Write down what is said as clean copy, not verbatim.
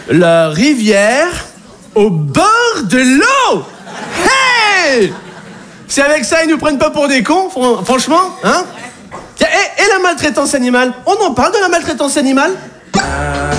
La rivière au bord de l'eau. Hey! C'est avec ça, ils nous prennent pas pour des cons, franchement, hein? Et la maltraitance animale? On en parle de la maltraitance animale?